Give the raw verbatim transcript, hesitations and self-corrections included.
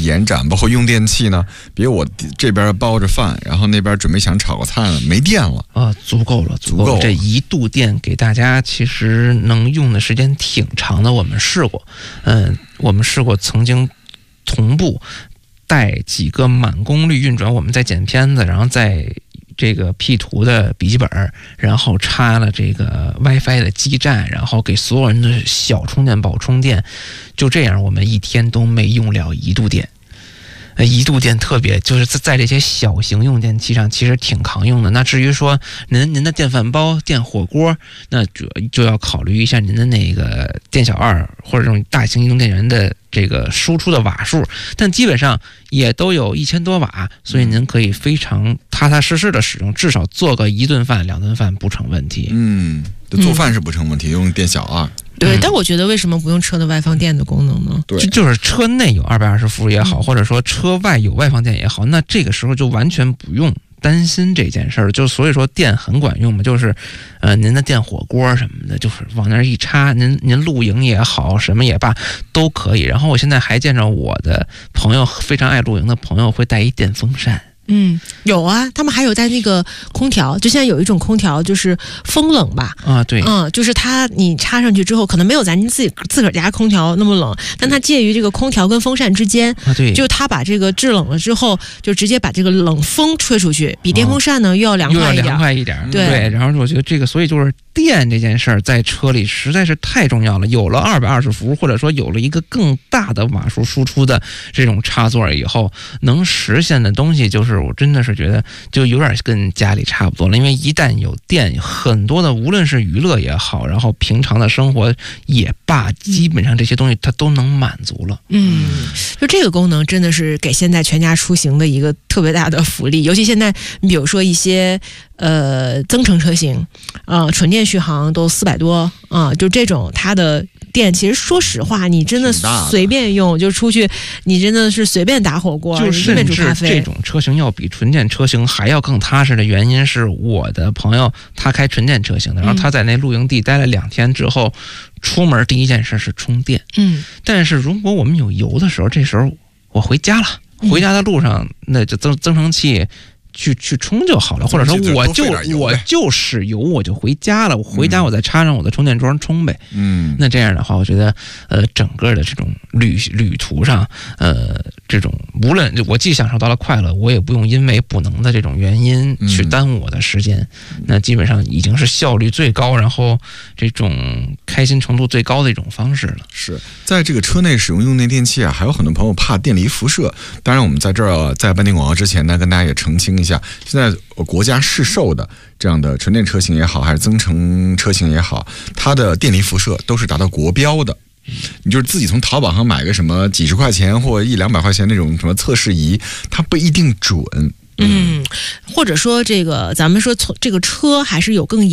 延展，包括用电器呢，比如我这边煲着饭，然后那边准备想炒个菜了，没电了啊，足够了，足够了。这一度电给大家其实能用的时间挺长的，我们试过，嗯，我们试过曾经同步带几个满功率运转，我们在剪片子，然后在这个 P 图的笔记本，然后插了这个 WiFi 的基站，然后给所有人的小充电宝充电，就这样我们一天都没用了一度电。呃，一度电特别就是在这些小型用电器上其实挺抗用的。那至于说您您的电饭煲、电火锅，那就就要考虑一下您的那个电小二或者这种大型移动电源的这个输出的瓦数，但基本上也都有一千多瓦，所以您可以非常踏踏实实的使用，至少做个一顿饭、两顿饭不成问题。 嗯，做饭是不成问题，用电小二。 对，但我觉得为什么不用车的外放电的功能呢？ 对， 就就是车内有二百二十伏也好，或者说车外有外放电也好，那这个时候就完全不用担心这件事儿。就所以说电很管用嘛，就是呃您的电火锅什么的，就是往那儿一插，您您露营也好，什么也罢都可以。然后我现在还见着我的朋友非常爱露营的朋友会带一电风扇。 嗯，有啊，他们还有带那个空调，就现在有一种空调就是风冷吧， 啊，对， 嗯，就是它你插上去之后，可能没有咱自己自个儿家空调那么冷，但它介于这个空调跟风扇之间， 啊，对， 就它把这个制冷了之后，就直接把这个冷风吹出去，比电风扇呢、哦、又要凉快一点， 又要凉快一点， 对对。然后我觉得这个，所以就是电这件事儿在车里实在是太重要了。有了二百二十伏，或者说有了一个更大的瓦数输出的这种插座以后，能实现的东西就是。我真的是觉得就有点跟家里差不多了，因为一旦有电，很多的无论是娱乐也好，然后平常的生活也罢，基本上这些东西它都能满足了。 嗯，就这个功能真的是给现在全家出行的一个特别大的福利，尤其现在你比如说一些呃增程车型，啊、呃，纯电续航都四百多啊、呃，就这种它的。电其实说实话，你真的随便用，就出去，你真的是随便打火锅， 就甚至这种车型要比纯电车型还要更踏实的原因是，我的朋友他开纯电车型的，然后他在那露营地待了两天之后，出门第一件事是充电。嗯，但是如果我们有油的时候，这时候我回家了，回家的路上那就增增程器。去去充就好了，或者说我就我就使油，我就回家了。我回家我再插上我的充电桩充呗。嗯，那这样的话，我觉得呃，整个的这种旅旅途上，呃，这种无论我既享受到了快乐，我也不用因为不能的这种原因去耽误我的时间。嗯、那基本上已经是效率最高，然后这种开心程度最高的一种方式了。 是在这个车内使用用电电器啊，还有很多朋友怕电离辐射。当然，我们在这儿在半点广告之前呢，跟大家也澄清一下，现在国家市售的这样的纯电车型也好，还是增程车型也好，它的电离辐射都是达到国标的。你就是自己从淘宝上买个什么几十块钱或一两百块钱那种什么测试仪，它不一定准。 嗯，或者说这个咱们说从这个车还是有更